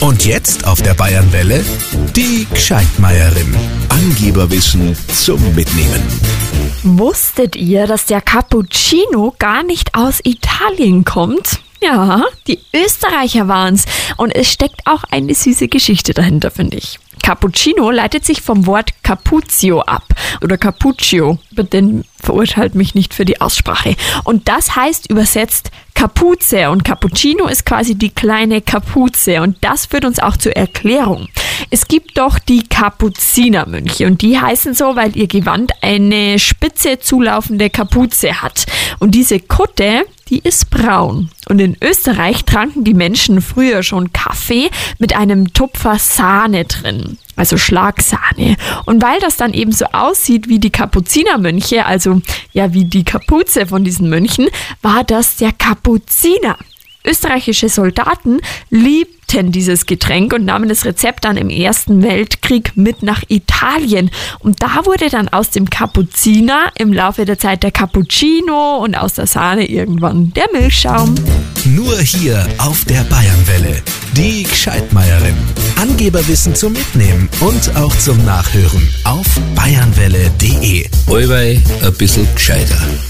Und jetzt auf der Bayernwelle die Gescheitmeierin. Angeberwissen zum Mitnehmen. Wusstet ihr, dass der Cappuccino gar nicht aus Italien kommt? Ja, die Österreicher waren's. Und es steckt auch eine süße Geschichte dahinter, finde ich. Cappuccino leitet sich vom Wort Cappuccio ab oder Cappuccio, denn verurteilt mich nicht für die Aussprache. Und das heißt übersetzt Kapuze und Cappuccino ist quasi die kleine Kapuze und das führt uns auch zur Erklärung. Es gibt doch die Kapuzinermönche und die heißen so, weil ihr Gewand eine spitze zulaufende Kapuze hat. Und diese Kutte, die ist braun. Und in Österreich tranken die Menschen früher schon Kaffee mit einem Tupfer Sahne drin, also Schlagsahne. Und weil das dann eben so aussieht wie die Kapuzinermönche, also ja wie die Kapuze von diesen Mönchen, war das der Kapuziner. Österreichische Soldaten liebten dieses Getränk und nahmen das Rezept dann im Ersten Weltkrieg mit nach Italien. Und da wurde dann aus dem Kapuziner im Laufe der Zeit der Cappuccino und aus der Sahne irgendwann der Milchschaum. Nur hier auf der Bayernwelle. Die Gescheitmeierin. Angeberwissen zum Mitnehmen und auch zum Nachhören auf bayernwelle.de. Allweil ein bisschen gescheiter.